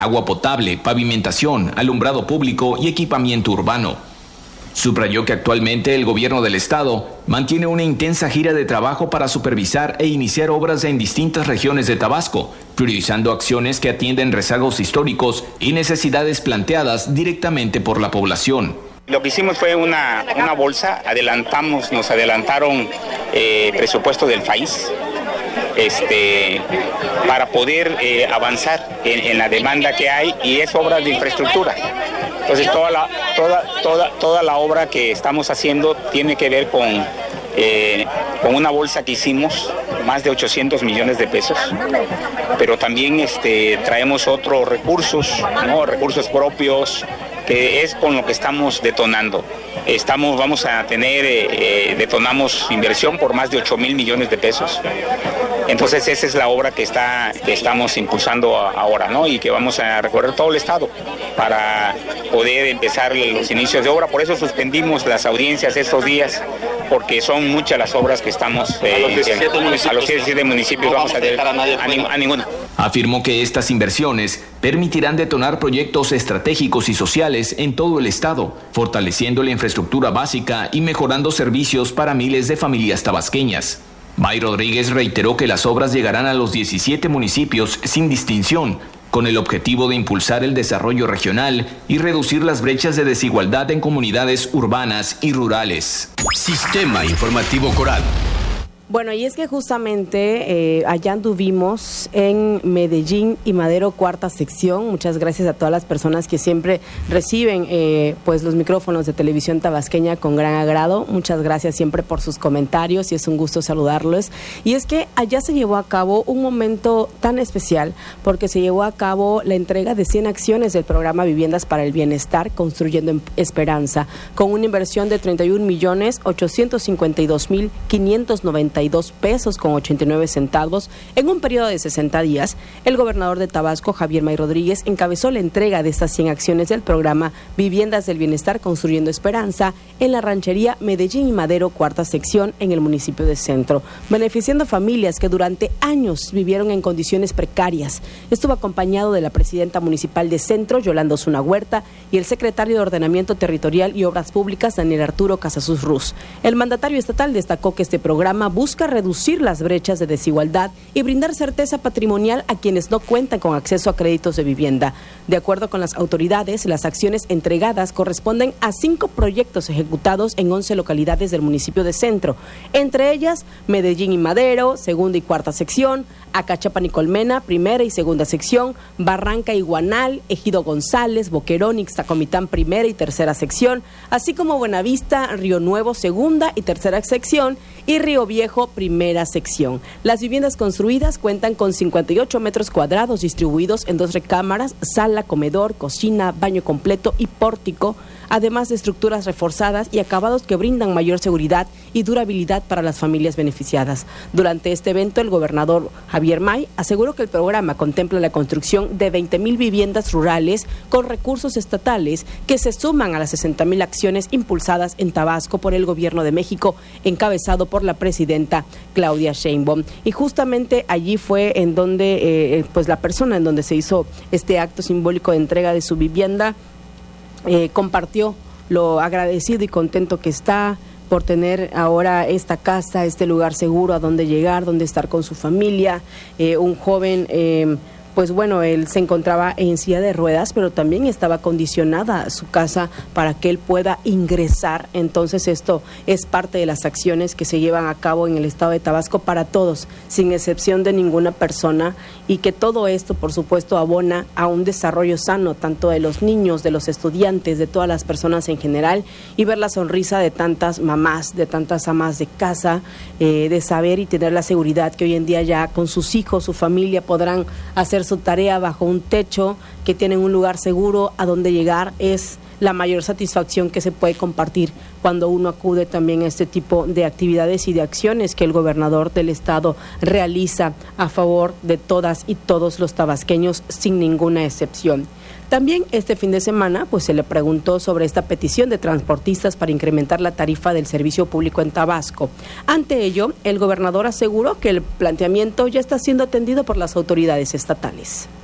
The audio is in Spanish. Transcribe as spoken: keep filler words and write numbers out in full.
agua potable, pavimentación, alumbrado público y equipamiento urbano. Subrayó que actualmente el gobierno del estado mantiene una intensa gira de trabajo para supervisar e iniciar obras en distintas regiones de Tabasco, priorizando acciones que atienden rezagos históricos y necesidades planteadas directamente por la población. Lo que hicimos fue una, una bolsa, adelantamos, nos adelantaron eh, presupuesto del país este, para poder eh, avanzar en, en la demanda que hay, y es obras de infraestructura. Entonces toda la, toda, toda, toda la obra que estamos haciendo tiene que ver con, eh, con una bolsa que hicimos, más de ochocientos millones de pesos, pero también este, traemos otros recursos, ¿no? Recursos propios, que es con lo que estamos detonando. Estamos, vamos a tener, eh, detonamos inversión por más de ocho mil millones de pesos. Entonces esa es la obra que, está, que estamos impulsando ahora, ¿no? Y que vamos a recorrer todo el estado para poder empezar los inicios de obra. Por eso suspendimos las audiencias estos días, porque son muchas las obras que estamos... Eh, a los diecisiete municipios, a los diecisiete municipios no vamos, vamos a dejar a, nadie a, ni, a ninguno. Afirmó que estas inversiones permitirán detonar proyectos estratégicos y sociales en todo el estado, fortaleciendo la infraestructura básica y mejorando servicios para miles de familias tabasqueñas. May Rodríguez reiteró que las obras llegarán a los diecisiete municipios sin distinción, con el objetivo de impulsar el desarrollo regional y reducir las brechas de desigualdad en comunidades urbanas y rurales. Sistema Informativo Coral. Bueno, y es que justamente eh, allá anduvimos en Medellín y Madero, cuarta sección. Muchas gracias a todas las personas que siempre reciben eh, pues los micrófonos de Televisión Tabasqueña con gran agrado. Muchas gracias siempre por sus comentarios y es un gusto saludarlos. Y es que allá se llevó a cabo un momento tan especial porque se llevó a cabo la entrega de cien acciones del programa Viviendas para el Bienestar, Construyendo Esperanza, con una inversión de treinta y un millones ochocientos cincuenta y dos mil quinientos noventa y dos pesos con ochenta y nueve centavos en un periodo de sesenta días. El gobernador de Tabasco, Javier May Rodríguez, encabezó la entrega de estas cien acciones del programa Viviendas del Bienestar Construyendo Esperanza en la ranchería Medellín y Madero, cuarta sección, en el municipio de Centro, beneficiando familias que durante años vivieron en condiciones precarias. Estuvo acompañado de la presidenta municipal de Centro, Yolanda Osuna Huerta, y el secretario de Ordenamiento Territorial y Obras Públicas, Daniel Arturo Casasus Ruz. El mandatario estatal destacó que este programa busca busca reducir las brechas de desigualdad y brindar certeza patrimonial a quienes no cuentan con acceso a créditos de vivienda. De acuerdo con las autoridades, las acciones entregadas corresponden a cinco proyectos ejecutados en once localidades del municipio de Centro, entre ellas Medellín y Madero, segunda y cuarta sección, Acachapan y Colmena, primera y segunda sección, Barranca y Guanal, Ejido González, Boquerón y Ixtacomitán, primera y tercera sección, así como Buenavista, Río Nuevo, segunda y tercera sección, y Río Viejo, primera sección. Las viviendas construidas cuentan con cincuenta y ocho metros cuadrados distribuidos en dos recámaras, sala, comedor, cocina, baño completo y pórtico, además de estructuras reforzadas y acabados que brindan mayor seguridad y durabilidad para las familias beneficiadas. Durante este evento, el gobernador Javier May aseguró que el programa contempla la construcción de veinte mil viviendas rurales con recursos estatales que se suman a las sesenta mil acciones impulsadas en Tabasco por el Gobierno de México, encabezado por la presidenta Claudia Sheinbaum. Y justamente allí fue en donde, eh, pues la persona en donde se hizo este acto simbólico de entrega de su vivienda, Eh, compartió lo agradecido y contento que está por tener ahora esta casa, este lugar seguro a donde llegar, donde estar con su familia. Eh, un joven, eh, pues bueno, él se encontraba en silla de ruedas, pero también estaba condicionada su casa para que él pueda ingresar. Entonces esto es parte de las acciones que se llevan a cabo en el estado de Tabasco para todos, sin excepción de ninguna persona, y que todo esto, por supuesto, abona a un desarrollo sano, tanto de los niños, de los estudiantes, de todas las personas en general, y ver la sonrisa de tantas mamás, de tantas amas de casa, eh, de saber y tener la seguridad que hoy en día ya con sus hijos, su familia, podrán hacer su tarea bajo un techo, que tienen un lugar seguro a donde llegar. Es la mayor satisfacción que se puede compartir cuando uno acude también a este tipo de actividades y de acciones que el gobernador del estado realiza a favor de todas y todos los tabasqueños sin ninguna excepción. También este fin de semana pues se le preguntó sobre esta petición de transportistas para incrementar la tarifa del servicio público en Tabasco. Ante ello, el gobernador aseguró que el planteamiento ya está siendo atendido por las autoridades estatales.